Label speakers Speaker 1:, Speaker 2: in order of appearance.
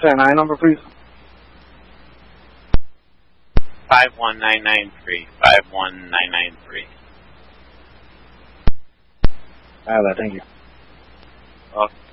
Speaker 1: NI number, please?
Speaker 2: 51993. 51993.
Speaker 1: I have that, thank you.
Speaker 2: Welcome.